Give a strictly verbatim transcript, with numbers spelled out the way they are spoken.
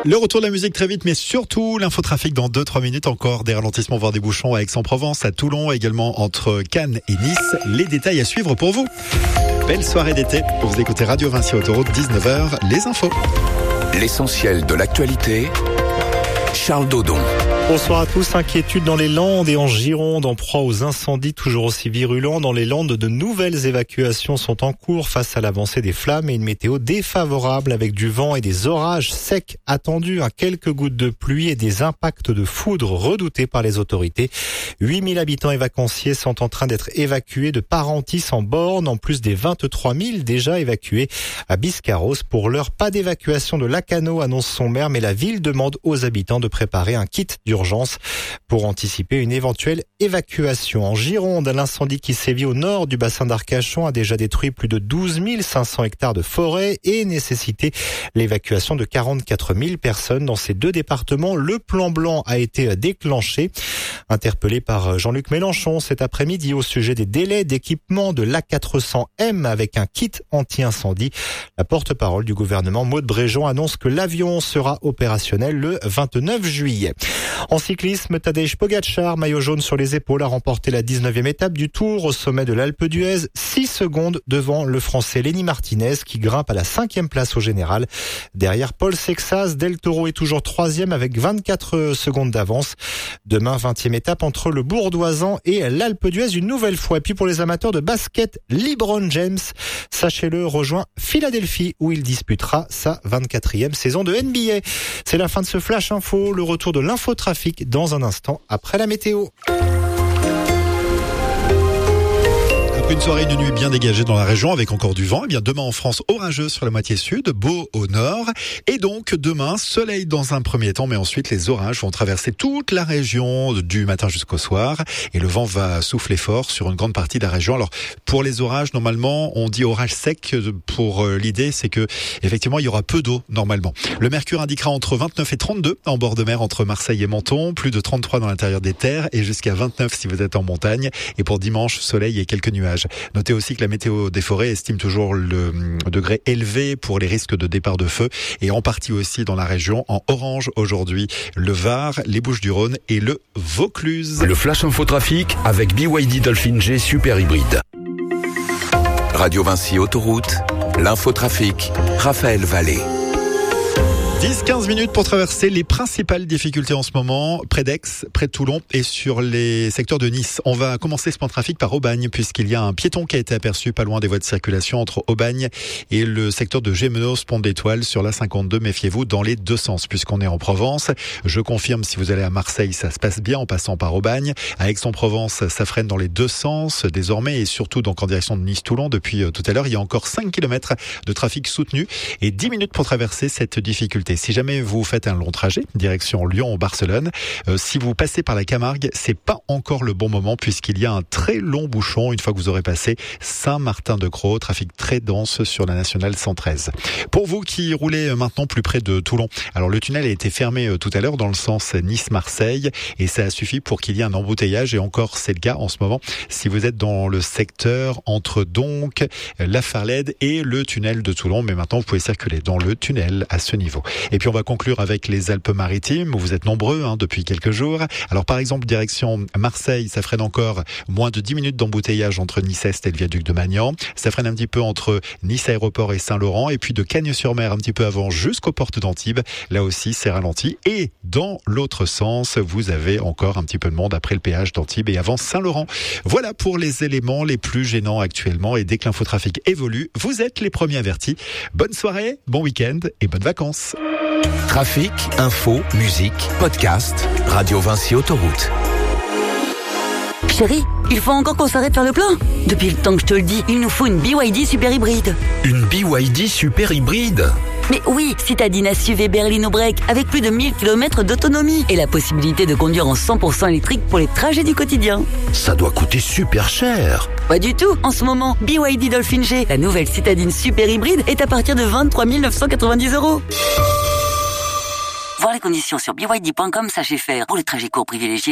Le retour de la musique très vite, mais surtout l'infotrafic dans deux trois minutes encore. Des ralentissements, voire des bouchons à Aix-en-Provence, à Toulon, également entre Cannes et Nice. Les détails à suivre pour vous. Belle soirée d'été. Vous écoutez Radio Vinci Autoroute, dix-neuf heures, les infos. L'essentiel de l'actualité, Charles Dodon. Bonsoir à tous. Inquiétude dans les Landes et en Gironde, en proie aux incendies toujours aussi virulents. Dans les Landes, de nouvelles évacuations sont en cours face à l'avancée des flammes et une météo défavorable avec du vent et des orages secs attendus. Quelques gouttes de pluie et des impacts de foudre redoutés par les autorités. huit mille habitants et vacanciers sont en train d'être évacués de Parentis en Borne, en plus des vingt-trois mille déjà évacués à Biscarrosse. Pour l'heure, pas d'évacuation de Lacanau, annonce son maire, mais la ville demande aux habitants de préparer un kit d'urgence pour anticiper une éventuelle évacuation. En Gironde, l'incendie qui sévit au nord du bassin d'Arcachon a déjà détruit plus de douze mille cinq cents hectares de forêt et nécessité l'évacuation de quarante-quatre mille personnes dans ces deux départements. Le plan blanc a été déclenché. Interpellé par Jean-Luc Mélenchon cet après-midi au sujet des délais d'équipement de l'A quatre cents M avec un kit anti-incendie, la porte-parole du gouvernement Maud Bréjon annonce que l'avion sera opérationnel le vingt-neuf juillet. En cyclisme, Tadej Pogačar, maillot jaune sur les épaules, a remporté la dix-neuvième étape du Tour au sommet de l'Alpe d'Huez, six secondes devant le Français Lenny Martinez qui grimpe à la cinquième place au général. Derrière Paul Sexas, Del Toro est toujours troisième avec vingt-quatre secondes d'avance. Demain, vingtième étape entre le Bourdoisan et l'Alpe d'Huez une nouvelle fois. Et puis pour les amateurs de basket, LeBron James, sachez-le, rejoint Philadelphie où il disputera sa vingt-quatrième saison de N B A. C'est la fin de ce Flash Info, le retour de l'infotrafic dans un instant après la météo. Une soirée, une nuit bien dégagée dans la région avec encore du vent. Et bien demain en France, orageux sur la moitié sud, beau au nord. Et donc demain, soleil dans un premier temps, mais ensuite les orages vont traverser toute la région du matin jusqu'au soir. Et le vent va souffler fort sur une grande partie de la région. Alors pour les orages, normalement, on dit orage sec. Pour l'idée, c'est que effectivement, il y aura peu d'eau normalement. Le mercure indiquera entre vingt-neuf et trente-deux en bord de mer entre Marseille et Menton, plus de trente-trois dans l'intérieur des terres et jusqu'à vingt-neuf si vous êtes en montagne. Et pour dimanche, soleil et quelques nuages. Notez aussi que la météo des forêts estime toujours le degré élevé pour les risques de départ de feu et en partie aussi dans la région en orange aujourd'hui, le Var, les Bouches-du-Rhône et le Vaucluse. Le Flash Infotrafic avec B Y D Dolphin G Super Hybride. Radio Vinci Autoroute, l'infotrafic, Raphaël Vallée. dix à quinze minutes pour traverser les principales difficultés en ce moment, près d'Aix, près de Toulon et sur les secteurs de Nice. On va commencer ce point de trafic par Aubagne, puisqu'il y a un piéton qui a été aperçu pas loin des voies de circulation entre Aubagne et le secteur de Gémenos, Pont de l'Étoile, sur la cinquante-deux. Méfiez-vous dans les deux sens, puisqu'on est en Provence. Je confirme, si vous allez à Marseille, ça se passe bien en passant par Aubagne. À Aix-en-Provence, ça freine dans les deux sens désormais, et surtout donc en direction de Nice-Toulon. Depuis tout à l'heure, il y a encore cinq kilomètres de trafic soutenu et dix minutes pour traverser cette difficulté. Si jamais vous faites un long trajet, direction Lyon ou Barcelone, euh, si vous passez par la Camargue, c'est pas encore le bon moment puisqu'il y a un très long bouchon une fois que vous aurez passé Saint-Martin-de-Crau, trafic très dense sur la nationale cent treize. Pour vous qui roulez maintenant plus près de Toulon, alors le tunnel a été fermé euh, tout à l'heure dans le sens Nice-Marseille et ça a suffi pour qu'il y ait un embouteillage et encore c'est le cas en ce moment si vous êtes dans le secteur entre donc la Farlède et le tunnel de Toulon, mais maintenant vous pouvez circuler dans le tunnel à ce niveau. Et puis on va conclure avec les Alpes-Maritimes où vous êtes nombreux hein, depuis quelques jours. Alors par exemple direction Marseille, ça freine encore moins de dix minutes d'embouteillage entre Nice-Est et le viaduc de Magnan. Ça freine un petit peu entre Nice Aéroport et Saint-Laurent et puis de Cagnes-sur-Mer un petit peu avant jusqu'aux portes d'Antibes. Là aussi c'est ralenti et dans l'autre sens vous avez encore un petit peu de monde après le péage d'Antibes et avant Saint-Laurent. Voilà pour les éléments les plus gênants actuellement et dès que l'infotrafic évolue, vous êtes les premiers avertis. Bonne soirée, bon week-end et bonnes vacances. Trafic, info, musique, podcast, Radio Vinci Autoroute. Chérie, il faut encore qu'on s'arrête faire le plein. Depuis le temps que je te le dis, il nous faut une B Y D super hybride. Une B Y D super hybride? Mais oui, citadine S U V berline break avec plus de mille kilomètres d'autonomie et la possibilité de conduire en cent pour cent électrique pour les trajets du quotidien. Ça doit coûter super cher. Pas du tout. En ce moment, B Y D Dolphin G, la nouvelle citadine super hybride, est à partir de vingt-trois mille neuf cent quatre-vingt-dix euros. Voir les conditions sur b y d point com, sachez faire. Pour les trajets courts privilégiés.